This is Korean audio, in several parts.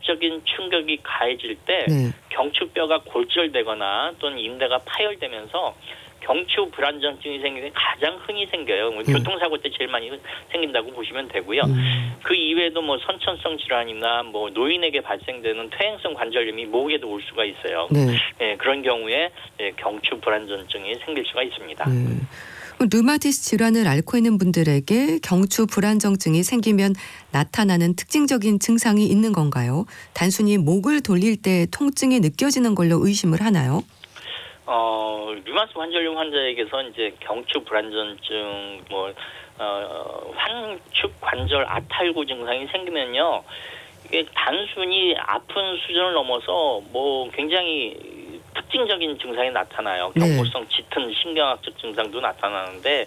지적인 충격이 가해질 때 네. 경추뼈가 골절되거나 또는 인대가 파열되면서 경추 불안정증이 생기는 게 가장 흔히 생겨요. 교통사고 때 제일 많이 생긴다고 보시면 되고요. 그 이외에도 뭐 선천성 질환이나 뭐 노인에게 발생되는 퇴행성 관절염이 목에도 올 수가 있어요. 네. 예, 그런 경우에 경추 불안정증이 생길 수가 있습니다. 류마티스 질환을 앓고 있는 분들에게 경추 불안정증이 생기면 나타나는 특징적인 증상이 있는 건가요? 단순히 목을 돌릴 때 통증이 느껴지는 걸로 의심을 하나요? 류마티스 관절염 환자에게서 이제 경추 불안정증, 환축 관절 아탈구 증상이 생기면요, 이게 단순히 아픈 수준을 넘어서 뭐 굉장히 특징적인 증상이 나타나요. 경고성 짙은 신경학적 증상도 나타나는데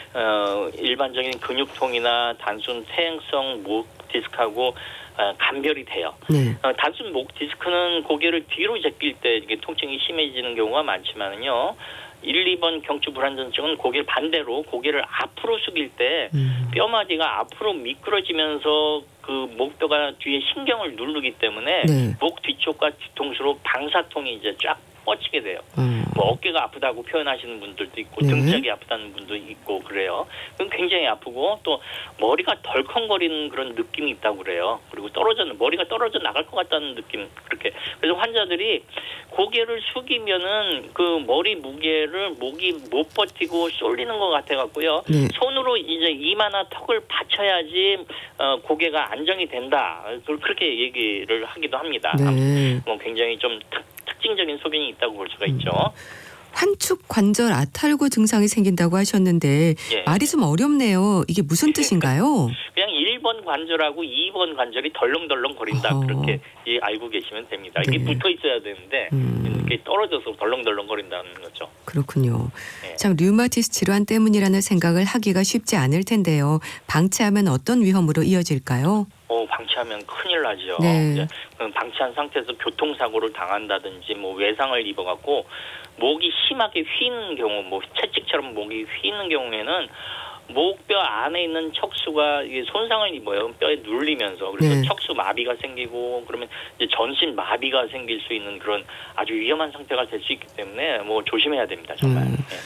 일반적인 근육통이나 단순 퇴행성 목 디스크하고 감별이 돼요. 단순 목 디스크는 고개를 뒤로 제낄 때 이게 통증이 심해지는 경우가 많지만은요. 1, 2번 경추 불안정증은 고개를 반대로 고개를 앞으로 숙일 때 뼈마디가 앞으로 미끄러지면서 그 목뼈가 뒤에 신경을 누르기 때문에 목 뒤쪽과 뒤통수로 방사통이 이제 쫙 뻗치게 돼요. 뭐 어깨가 아프다고 표현하시는 분들도 있고 등짝이 아프다는 분도 있고 그래요. 그럼 굉장히 아프고 또 머리가 덜컹거리는 그런 느낌이 있다고 그래요. 그리고 머리가 떨어져 나갈 것 같다는 느낌 그렇게. 그래서 환자들이 고개를 숙이면은 그 머리 무게를 목이 못 버티고 쏠리는 것 같아 갖고요. 손으로 이제 이마나 턱을 받쳐야지 고개가 안정이 된다. 그렇게 얘기를 하기도 합니다. 뭐 굉장히 좀 특징적인 소견이 있다고 볼 수가 있죠. 환축 관절 아탈구 증상이 생긴다고 하셨는데 말이 좀 어렵네요. 이게 무슨 뜻인가요? 그냥 1번 관절하고 2번 관절이 덜렁덜렁 거린다. 그렇게 알고 계시면 됩니다. 이게 붙어 있어야 되는데 이렇게 떨어져서 덜렁덜렁 거린다는 거죠. 그렇군요. 참 류마티스 질환 때문이라는 생각을 하기가 쉽지 않을 텐데요. 방치하면 어떤 위험으로 이어질까요? 방치하면 큰일 나죠. 방치한 상태에서 교통사고를 당한다든지 뭐 외상을 입어갖고 목이 심하게 휘는 경우, 뭐 채찍처럼 목이 휘는 경우에는 목뼈 안에 있는 척수가 손상을 입어요. 뼈에 눌리면서. 그래서 척수 마비가 생기고 그러면 이제 전신 마비가 생길 수 있는 그런 아주 위험한 상태가 될 수 있기 때문에 뭐 조심해야 됩니다. 정말.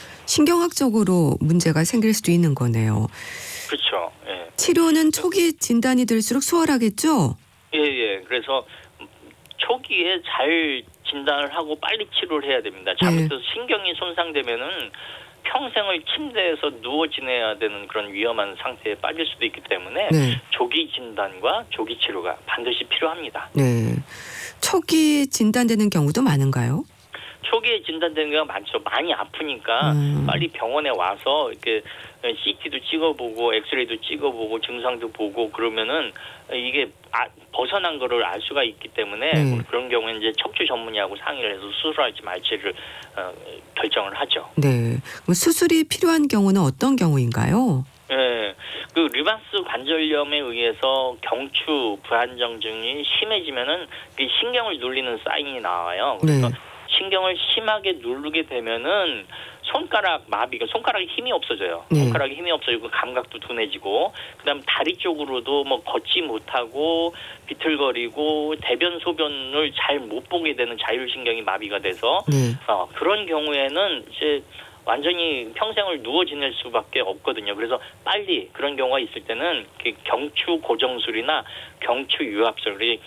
신경학적으로 문제가 생길 수도 있는 거네요. 그렇죠. 치료는 초기 진단이 될수록 수월하겠죠? 그래서 초기에 잘 진단을 하고 빨리 치료를 해야 됩니다. 잘못해서 신경이 손상되면은 평생을 침대에서 누워 지내야 되는 그런 위험한 상태에 빠질 수도 있기 때문에 조기 진단과 조기 치료가 반드시 필요합니다. 초기 진단되는 경우도 많은가요? 초기에 진단되는 경우가 많죠. 많이 아프니까 빨리 병원에 와서 이렇게 CT도 찍어보고 엑스레이도 찍어보고 증상도 보고 그러면은 이게 벗어난 거를 알 수가 있기 때문에 그런 경우에 이제 척추 전문의하고 상의를 해서 수술할지 말지를 결정을 하죠. 그럼 수술이 필요한 경우는 어떤 경우인가요? 그 류마티스 관절염에 의해서 경추 불안정증이 심해지면은 신경을 눌리는 사인이 나와요. 그래서 신경을 심하게 누르게 되면은 손가락이 힘이 없어져요. 손가락이 힘이 없어지고 감각도 둔해지고 그다음 다리 쪽으로도 뭐 걷지 못하고 비틀거리고 대변 소변을 잘 못 보게 되는 자율신경이 마비가 돼서 그런 경우에는 이제 완전히 평생을 누워 지낼 수밖에 없거든요. 그래서 빨리 그런 경우가 있을 때는 경추 고정술이나 경추 유압술이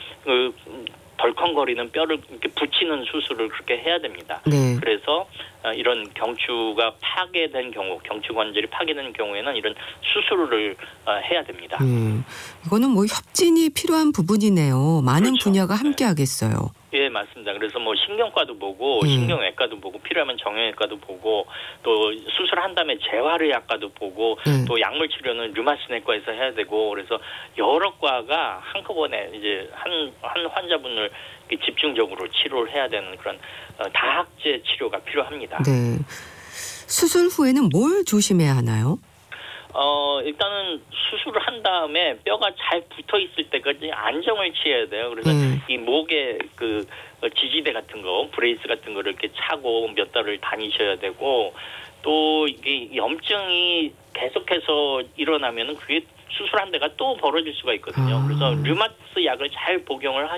덜컹거리는 뼈를 이렇게 붙이는 수술을 그렇게 해야 됩니다. 그래서 이런 경추가 파괴된 경우, 경추 관절이 파괴된 경우에는 이런 수술을 해야 됩니다. 이거는 뭐 협진이 필요한 부분이네요. 많은 분야가 함께 하겠어요. 맞습니다. 그래서 뭐 신경과도 보고 신경외과도 보고 필요하면 정형외과도 보고 또 수술한 다음에 재활의학과도 보고 또 약물 치료는 류마티스 내과에서 해야 되고 그래서 여러 과가 한꺼번에 이제 한 환자분을 집중적으로 치료를 해야 되는 그런 다학제 치료가 필요합니다. 수술 후에는 뭘 조심해야 하나요? 일단은 수술을 한 다음에 뼈가 잘 붙어 있을 때까지 안정을 취해야 돼요. 그래서 이 목에 그 지지대 같은 거, 브레이스 같은 거를 이렇게 차고 몇 달을 다니셔야 되고 또 이게 염증이 계속해서 일어나면은 그게 수술한 데가 또 벌어질 수가 있거든요. 그래서 류마티스 약을 잘 복용을